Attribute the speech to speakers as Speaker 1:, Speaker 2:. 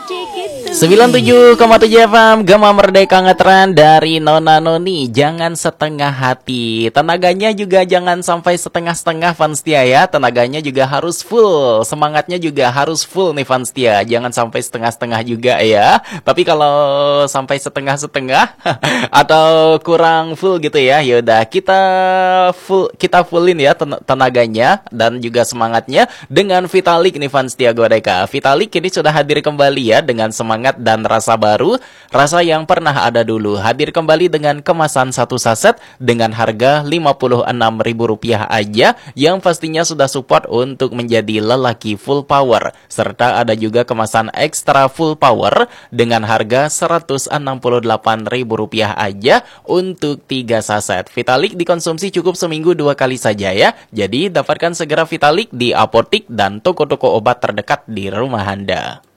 Speaker 1: 97,7 FM Gema Merdeka ngetren dari Nona Noni. Jangan setengah hati. Tenaganya juga jangan sampai setengah-setengah Fanstia ya. Tenaganya juga harus full. Semangatnya juga harus full nih Fanstia. Jangan sampai setengah-setengah juga ya. Tapi kalau sampai setengah-setengah atau kurang full gitu ya, yaudah kita fullin ya tenaganya dan juga semangatnya dengan Vitalik nih Fanstia Godeka. Vitalik kini sudah hadir kembali ya dengan semangat dan rasa baru, rasa yang pernah ada dulu. Hadir kembali dengan kemasan satu saset dengan harga Rp56.000 aja, yang pastinya sudah support untuk menjadi lelaki full power. Serta ada juga kemasan ekstra full power dengan harga Rp168.000 aja untuk 3 saset. Vitalik dikonsumsi cukup seminggu 2 kali saja ya. Jadi dapatkan segera Vitalik di apotik dan toko-toko obat terdekat di rumah Anda.